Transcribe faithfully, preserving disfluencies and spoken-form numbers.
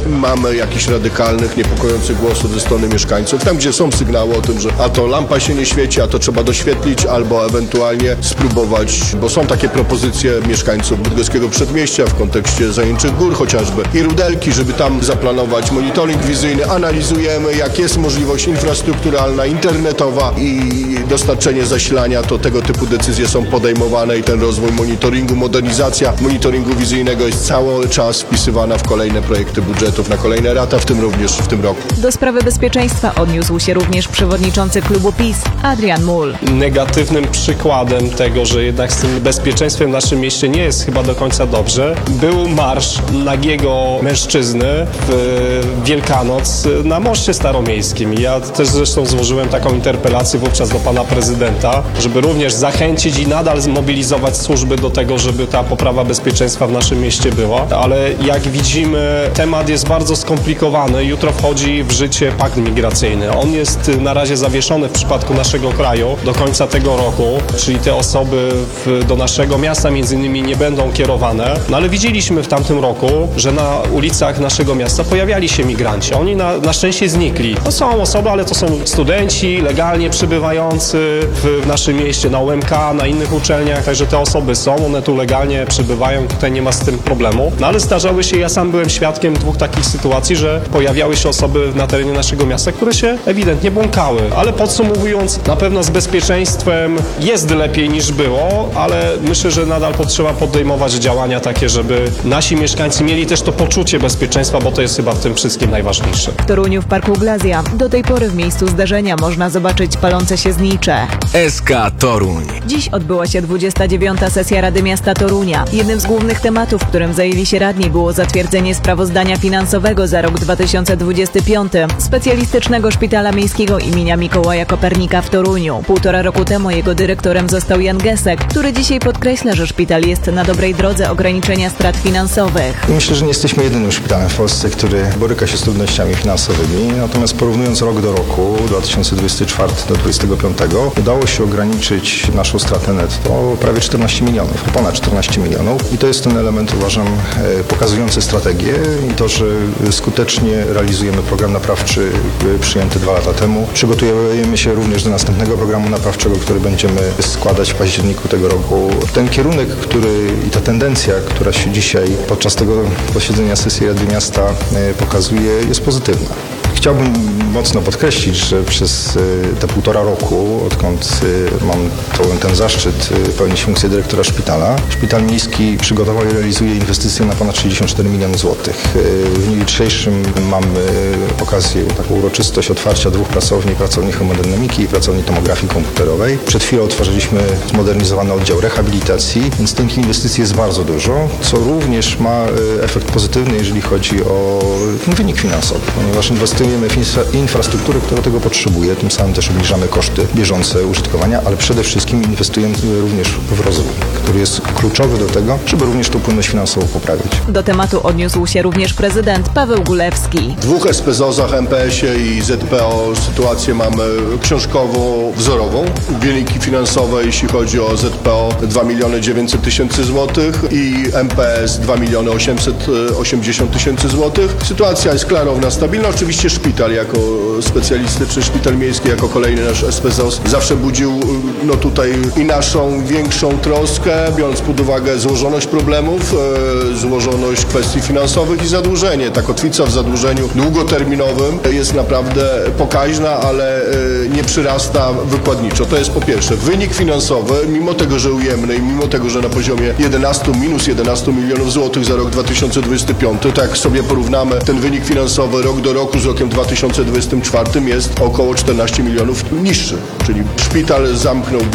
mamy jakichś radykalnych, niepokojących głosów ze strony mieszkańców. Tam, gdzie są sygnały o tym, że a to lampa się nie świeci, a to trzeba doświetlić, albo ewentualnie spróbować, bo są takie propozycje mieszkańców bydgoskiego przedmieścia w kontekście Zajęczych Gór chociażby i Rudelki, żeby tam zaplanować monitoring wizyjny. Analizujemy, jak jest możliwość infrastrukturalna, internetowa i dostarczenie zasilania, to tego typu decyzje są podejmowane i ten rozwój monitoringu, modernizacja monitoringu wizyjnego jest cały czas wpisywana w kolejne projekty budżetów, na kolejne lata, w tym również w tym roku. Do sprawy bezpieczeństwa odniósł się również przewodniczący klubu PiS Adrian Mull. Negatywnym przykładem tego, że jednak z tym bezpieczeństwem w naszym mieście nie jest chyba do końca dobrze, był marsz nagiego mężczyzny w Wielkanoc na Moście Staromiejskim. Ja też zresztą złożyłem taką interpelację wówczas do pana prezydenta, żeby również zachęcić i nadal zmobilizować służby do tego, żeby ta poprawa bezpieczeństwa w naszym mieście była. Ale jak widzimy, temat jest bardzo skomplikowany. Jutro wchodzi w życie pakt migracyjny. On jest na razie zawieszony w przypadku naszego kraju do końca tego roku, czyli te osoby w, do naszego miasta między innymi nie będą kierowane. No ale widzieliśmy w tamtym roku, że na ulicach naszego miasta pojawiali się migranci. Oni na, na szczęście znikli. To są osoby, ale to są studenci legalnie przybywający w, w naszym mieście, na U M K, na innych uczelniach, także te osoby są, one tu legalnie przybywają, tutaj nie ma z tym problemu. No ale zdarzały się, ja sam byłem świadkiem dwóch takich sytuacji, że pojawiały się osoby na terenie naszego miasta, które się ewidentnie błąkały. Ale podsumowując, na pewno z bezpieczeństwem jest lepiej niż było, ale myślę, że nadal potrzeba podejmować działania takie, żeby nasi mieszkańcy mieli też to poczucie bezpieczeństwa, bo to jest chyba w tym wszystkim najważniejsze. W Toruniu w Parku Glazja do tej pory w miejscu zdarzenia można zobaczyć palące się znicze. S K Toruń. Dziś odbyła się dwudziesta dziewiąta sesja Rady Miasta Torunia. Jednym z głównych tematów, którym zajęli się radni, było zatwierdzenie sprawozdania finansowego za rok dwa tysiące dwudziesty piąty Specjalistycznego Szpitala Miejskiego imienia Mikołaja Kopernika w Toruniu. Półtora roku temu jego dyrektorem został Jan Gesek, który dzisiaj podkreśla, że szpital jest na dobrej drodze ograniczenia strat finansowych. Myślę, że nie jesteśmy jedynym szpitalem w Polsce, który boryka się z trudnościami finansowymi. Natomiast porównując rok do roku, dwa tysiące dwudziesty czwarty do dwa tysiące dwudziestego piątego, udało się ograniczyć naszą stratę netto o prawie czternaście milionów, ponad czternaście milionów. I to jest ten element, uważam, pokazujący strategię i to, że skutecznie realizujemy program naprawczy przyjęty dwa lata temu. Przygotujemy się również do następnego programu naprawczego, który będziemy składać w październiku tego roku. Ten kierunek, który i ta tendencja, która się dzisiaj podczas tego posiedzenia sesji Rady Miasta pokazuje, jest pozytywna. Chciałbym mocno podkreślić, że przez te półtora roku, odkąd mam to, ten zaszczyt pełnić funkcję dyrektora szpitala, Szpital Miejski przygotował i realizuje inwestycje na ponad sześćdziesiąt cztery miliony złotych. W dniu jutrzejszym mamy okazję, taką uroczystość otwarcia dwóch pracowni, pracowni hemodynamiki i pracowni tomografii komputerowej. Przed chwilą otworzyliśmy zmodernizowany oddział rehabilitacji, więc tych inwestycji jest bardzo dużo, co również ma efekt pozytywny, jeżeli chodzi o wynik finansowy, ponieważ inwestujemy w infrastrukturę, która tego potrzebuje, tym samym też obniżamy koszty bieżące użytkowania, ale przede wszystkim inwestujemy również w rozwój, który jest kluczowy do tego, żeby również tą płynność finansową poprawić. Do tematu odniósł się również prezydent Paweł Gulewski. W dwóch S P Z O-zach, M P S-ie i Z P O sytuację mamy książkowo wzorową. Wyniki finansowe, jeśli chodzi o Z P O, dwa miliony dziewięćset tysięcy złotych i M P S dwa miliony osiemset osiemdziesiąt tysięcy złotych. Sytuacja jest klarowna, stabilna. Oczywiście szpital jako specjalistyczny szpital miejski, jako kolejny nasz S P Z O S zawsze budził no tutaj i naszą większą troskę, biorąc pod uwagę złożoność problemów, e, złożoność kwestii finansowych i zadłużenie. Ta kotwica w zadłużeniu długoterminowym jest naprawdę pokaźna, ale e, nie przyrasta wykładniczo. To jest po pierwsze. Wynik finansowy, mimo tego, że ujemny i mimo tego, że na poziomie jedenaście, minus jedenaście milionów złotych za rok dwa tysiące dwudziesty piąty, tak jak sobie porównamy ten wynik finansowy rok do roku z rokiem dwa tysiące dwudziestym czwartym jest około czternaście milionów niższy. Czyli szpital zamknął